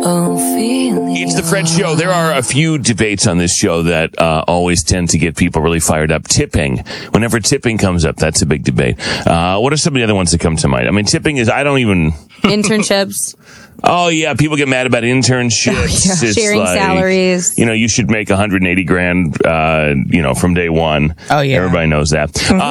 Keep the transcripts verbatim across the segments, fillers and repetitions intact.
It's the Fred Show. There are a few debates on this show that uh, always tend to get people really fired up. Tipping. Whenever tipping comes up, that's a big debate. Uh, what are some of the other ones that come to mind? I mean, tipping is, I don't even... Internships. Oh, yeah. People get mad about internships. Oh, yeah. It's sharing like, salaries. You know, you should make one hundred eighty grand, uh, you know, from day one. Oh, yeah. Everybody knows that. Mm-hmm.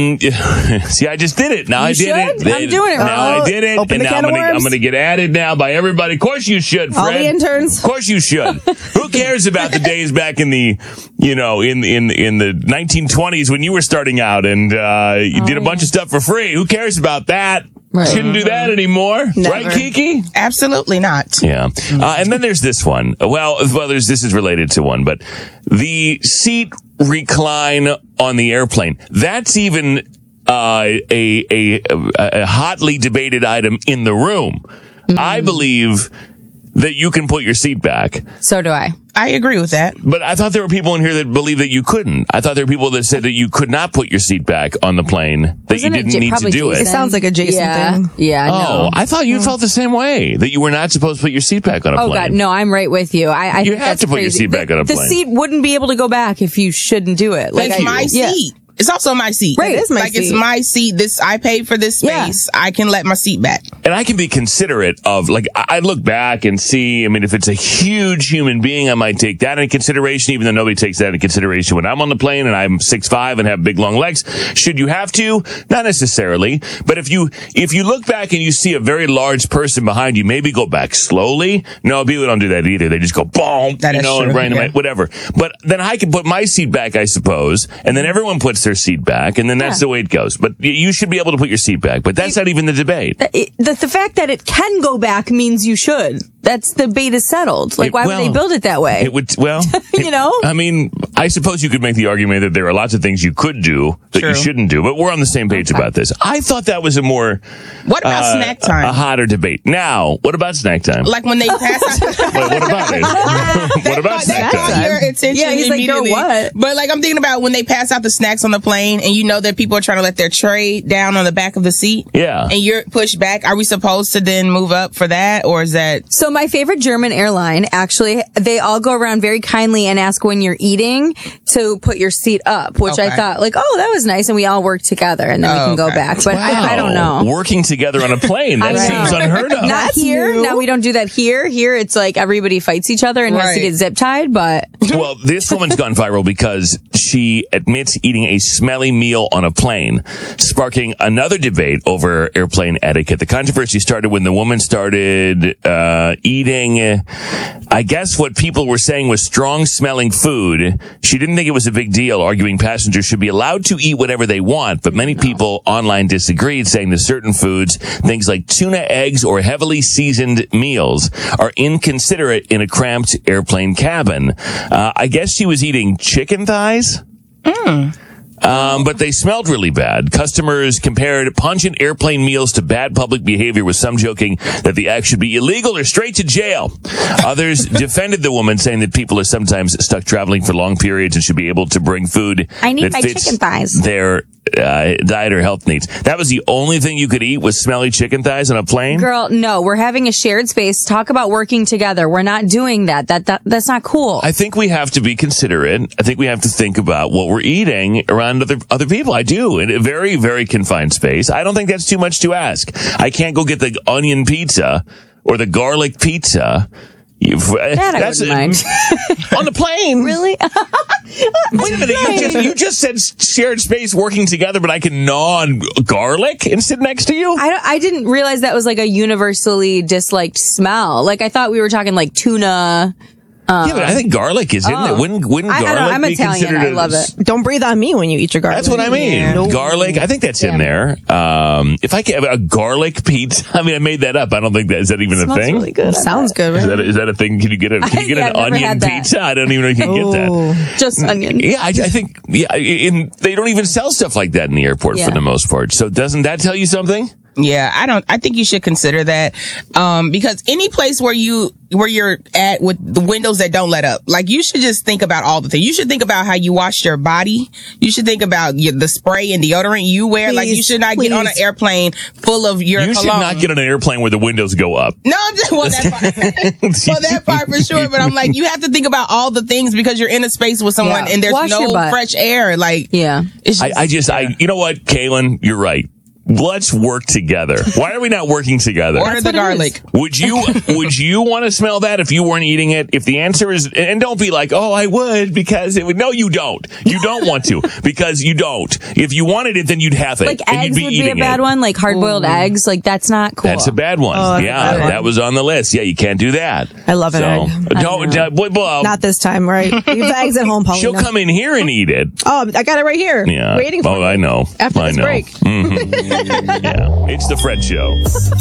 Um, see, I just did it. Now you I did should? it. I'm doing it. Now Oh, I did it. Open And the now can I'm of going worms. to get added now by everybody. Of course you should, Fred. All the interns. Of course you should. Who cares about the days back in the, you know, in in in the nineteen twenties when you were starting out and uh, you oh, did a bunch yeah. of stuff for free? Who cares about that? Right. Shouldn't do that anymore, Never. right, Kiki? Absolutely not. Yeah. Uh, and then there's this one. Well, well, there's this is related to one, but the seat recline on the airplane. That's even uh, a, a a hotly debated item in the room. Mm. I believe that you can put your seat back. So do I. I agree with that. But I thought there were people in here that believe that you couldn't. I thought there were people that said that you could not put your seat back on the plane, that Wasn't you it didn't J- need to probably do Jason? it. It sounds like a Jason yeah. thing. Yeah, Oh, no. I thought you felt the same way, that you were not supposed to put your seat back on a Oh, plane. God, no, I'm right with you. I, I You think have that's to put your crazy. seat back the, on a the plane. seat wouldn't be able to go back if you shouldn't do it. Like, it's I- my yeah. seat. It's also my seat. Right. It is my Like, seat. It's my seat. This I paid for this Yeah. space. I can let my seat back. And I can be considerate of, like, I I look back and see, I mean, if it's a huge human being, I might take that into consideration, even though nobody takes that into consideration when I'm on the plane and I'm six five and have big, long legs. Should you have to? Not necessarily. But if you, if you look back and you see a very large person behind you, maybe go back slowly. No, people don't do that either. They just go, boom, That you is know, true. and right in Yeah. my, whatever. But then I can put my seat back, I suppose, and then everyone puts their seat back, and then that's Yeah. the way it goes. But y- you should be able to put your seat back. But that's not even the debate. It, the, the fact that it can go back means you should. That's the debate is settled. Like, It- why well, would they build it that way? It would, well, You know? I mean, I suppose you could make the argument that there are lots of things you could do that True. you shouldn't do, but we're on the same page Okay. about this. I thought that was a more, What about uh, snack time? a hotter debate. Now, what about snack time? Like when they pass Wait, what about it? what about that snack caught time? your attention Yeah, he's like, girl, immediately. what? But like I'm thinking about when they pass out the snacks on the plane and you know that people are trying to let their tray down on the back of the seat. Yeah. And you're pushed back. Are we supposed to then move up for that? Or is that So my favorite German airline, actually, they all go around very kindly and ask when you're eating to put your seat up, which I Okay. thought like, oh, that was nice. And we all work together and then we Oh, can go okay. back. But I, I don't know. Working together on a plane. That I seems know. unheard of. Not That's here. new. No, we don't do that here. Here, it's like everybody fights each other and has to Right. get zip tied. But Well, this woman's gone viral because she admits eating a smelly meal on a plane, sparking another debate over airplane etiquette. The controversy started when the woman started uh eating, I guess what people were saying was strong-smelling food. She didn't think it was a big deal, arguing passengers should be allowed to eat whatever they want, but many people online disagreed, saying that certain foods, things like tuna, eggs, or heavily seasoned meals, are inconsiderate in a cramped airplane cabin. Uh, I guess she was eating chicken thighs. Um, but they smelled really bad. Customers compared pungent airplane meals to bad public behavior, with some joking that the act should be illegal or straight to jail. Others defended the woman, saying that people are sometimes stuck traveling for long periods and should be able to bring food I need that my fits chicken thighs. their uh, diet or health needs. That was the only thing you could eat was smelly chicken thighs on a plane? girl, no, we're having a shared space. Talk about working together. We're not doing that. That, that that's not cool. I think we have to be considerate. I think we have to think about what we're eating around other other people. I do, in a very, very confined space. I don't think that's too much to ask. I can't go get the onion pizza or the garlic pizza. You've, that I that's wouldn't mind. on the plane. Really? Wait a minute. You just, you just said shared space working together, but I can gnaw on garlic and sit next to you? I, don't- I didn't realize that was like a universally disliked smell. Like I thought we were talking like tuna. Um, yeah, but I think garlic is in oh. it. Wouldn't, wouldn't I- I garlic don't know. I'm be Italian. considered I a- love it. Don't breathe on me when you eat your garlic. That's what I mean. Yeah. No. Garlic. I think that's in there. Um, if I can, a garlic pizza. I mean, I made that up. I don't think that is that even a smells thing. really good. Sounds good, Is right? that, a, is that a thing? Can you get a can you get Yeah, an I've never onion had that. pizza? I don't even know if you can get that. Just onion. Yeah, I, I think. Yeah, in, they don't even sell stuff like that in the airport Yeah. for the most part. So doesn't that tell you something? Yeah, I don't, I think you should consider that. Um, because any place where you, where you're at with the windows that don't let up, like you should just think about all the things. You should think about how you wash your body. You should think about your, the spray and deodorant you wear. Please, like you should not please. get on an airplane full of your You cologne. should not get on an airplane where the windows go up. No, I'm just, well, that part, well, that part for sure. But I'm like, you have to think about all the things because you're in a space with someone yeah. and there's Wash no fresh air. Like, yeah, it's just, I, I just, I, you know what, Kaylin, you're right. Let's work together. Why are we not working together? Order the garlic. Would you would you want to smell that if you weren't eating it? If the answer is, and don't be like, oh, I would because it would. No, you don't. You don't want to because you don't. If you wanted it, then you'd have it. Like and eggs you'd be would be a bad it. one. Like hard boiled eggs. Like that's not cool. That's a bad one. Oh, yeah, bad one. that was on the list. Yeah, you can't do that. I love an so, egg. Don't. Uh, well, not this time, right? You have eggs at home, Paulina. She'll come in here and eat it. Oh, I got it right here. Yeah. Waiting for Oh, me. I know. After I this know. break. Mm-hmm. Yeah. It's the Fred Show.